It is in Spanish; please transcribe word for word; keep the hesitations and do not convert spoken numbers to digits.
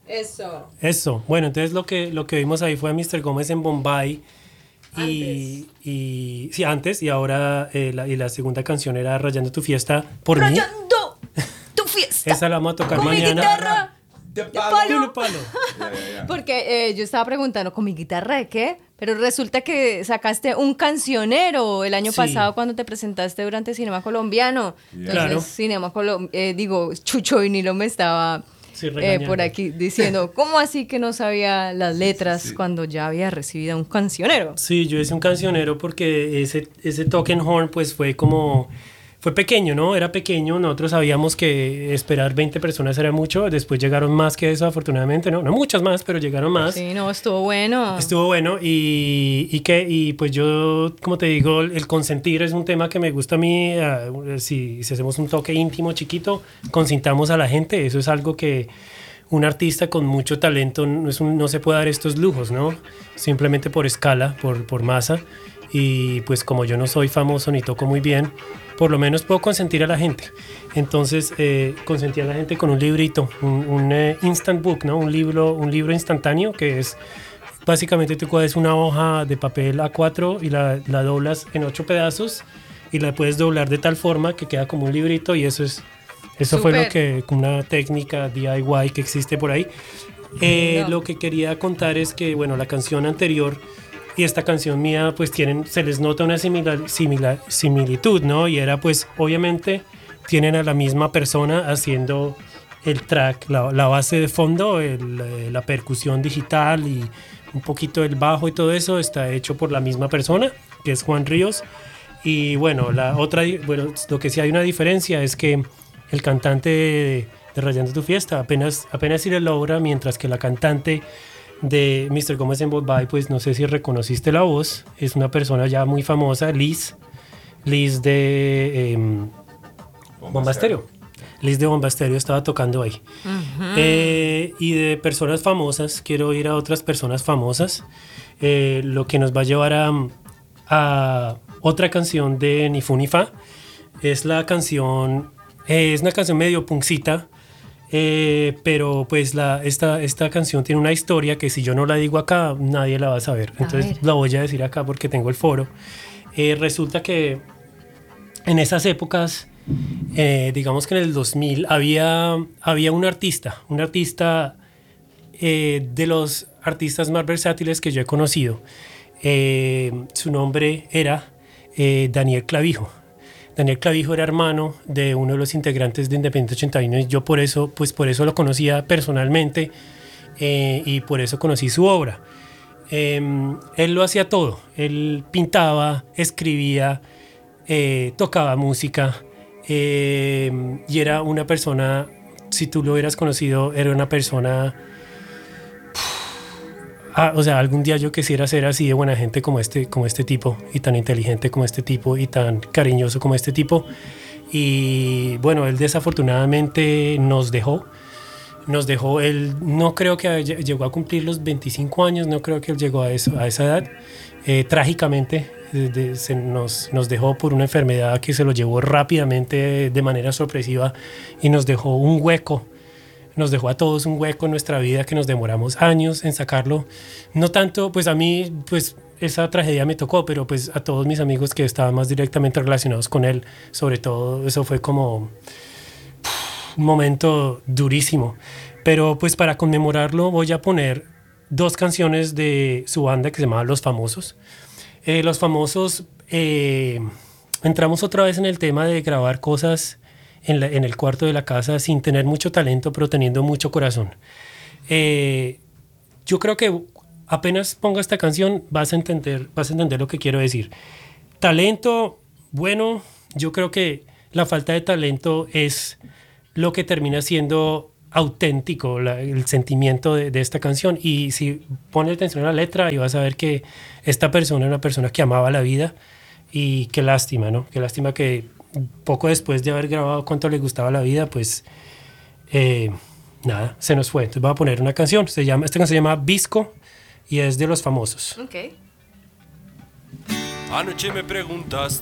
Eso. Eso. Bueno, entonces lo que, lo que vimos ahí fue a míster Gómez en Bombay. Y, y sí, antes, y ahora eh, la, y la segunda canción era Rayando tu fiesta por mí. Rayando tu fiesta. Esa la vamos a tocar con mañana. mi guitarra De de palo. palo. De un palo. Ya, ya, ya. Porque eh, yo estaba preguntando, ¿con mi guitarra de qué? Pero resulta que sacaste un cancionero el año Sí. pasado cuando te presentaste durante Cinema Colombiano. Entonces, Claro. Cinema Colom eh, digo, Chucho Vinilo me estaba Sí, eh, regañando. por aquí diciendo, ¿cómo así que no sabía las letras sí. cuando ya había recibido un cancionero? Sí, yo hice un cancionero porque ese, ese token horn pues fue como... Fue pequeño, ¿no? Era pequeño. Nosotros sabíamos que esperar veinte personas era mucho. Después llegaron más que eso, afortunadamente. No, no muchas más, pero llegaron más. Sí, no, estuvo bueno. Estuvo bueno y, y que y pues yo, como te digo, el consentir es un tema que me gusta a mí. Uh, si, si hacemos un toque íntimo, chiquito, consintamos a la gente. Eso es algo que un artista con mucho talento no, es un, no se puede dar estos lujos, ¿no? Simplemente por escala, por, por masa. Y pues como yo no soy famoso ni toco muy bien, por lo menos puedo consentir a la gente. Entonces eh, consentí a la gente con un librito, un, un eh, instant book, ¿no? Un libro, un libro instantáneo que es básicamente tú coges una hoja de papel A cuatro y la, la doblas en ocho pedazos y la puedes doblar de tal forma que queda como un librito y eso es eso fue lo Súper. que una técnica D I Y que existe por ahí. Eh, No. Lo que quería contar es que bueno, la canción anterior y esta canción mía pues tienen, se les nota una similar, similar, similitud, ¿no? Y era pues obviamente tienen a la misma persona haciendo el track, la, la base de fondo, el, eh, la percusión digital y un poquito el bajo y todo eso está hecho por la misma persona, que es Juan Ríos. Y bueno, la otra, di- bueno, lo que sí hay una diferencia es que el cantante de, de Rayando tu fiesta apenas, apenas sí le logra, mientras que la cantante de míster Gómez en Bombay, pues no sé si reconociste la voz, es una persona ya muy famosa, Liz, Liz de eh, Bomba Estéreo. Liz de Bomba Estéreo estaba tocando ahí. Eh, y de personas famosas, quiero ir a otras personas famosas, eh, lo que nos va a llevar a, a otra canción de Ni Fu Ni Fa, es la canción, eh, es una canción medio punkcita. Eh, pero pues la, esta, esta canción tiene una historia que si yo no la digo acá nadie la va a saber, A entonces ver. la voy a decir acá porque tengo el foro. Eh, resulta que en esas épocas, eh, digamos que en el dos mil había, había un artista, un artista eh, de los artistas más versátiles que yo he conocido. Eh, su nombre era eh, Daniel Clavijo. Daniel Clavijo era hermano de uno de los integrantes de Independiente ochenta y uno y yo por eso, pues por eso lo conocía personalmente eh, y por eso conocí su obra. Eh, él lo hacía todo, él pintaba, escribía, eh, tocaba música eh, y era una persona, si tú lo hubieras conocido, era una persona... Ah, o sea, algún día yo quisiera ser así de buena gente como este, como este tipo, y tan inteligente como este tipo, y tan cariñoso como este tipo. Y bueno, él desafortunadamente nos dejó. Nos dejó, él no creo que haya- llegó a cumplir los veinticinco años, no creo que él llegó a, eso, a esa edad. Eh, trágicamente de- de- se nos, nos dejó por una enfermedad que se lo llevó rápidamente de manera sorpresiva y nos dejó un hueco. Nos dejó a todos un hueco en nuestra vida que nos demoramos años en sacarlo. No tanto, pues a mí, pues esa tragedia me tocó, pero pues a todos mis amigos que estaban más directamente relacionados con él, sobre todo eso fue como un momento durísimo. Pero pues para conmemorarlo voy a poner dos canciones de su banda que se llama Los Famosos. Eh, Los Famosos, eh, entramos otra vez en el tema de grabar cosas en, la- en el cuarto de la casa sin tener mucho talento, pero teniendo mucho corazón. Eh, yo creo que apenas ponga esta canción vas a entender, vas a entender lo que quiero decir. Talento, bueno, yo creo que la falta de talento es lo que termina siendo auténtico, la- el sentimiento de, de esta canción. Y si pones atención a la letra y vas a ver que esta persona era una persona que amaba la vida y qué lástima, ¿no? Qué lástima que poco después de haber grabado cuánto le gustaba la vida, pues eh, nada, se nos fue. Entonces voy a poner una canción, se llama, esta canción se llama Visco y es de Los Famosos. Ok. Anoche me preguntaste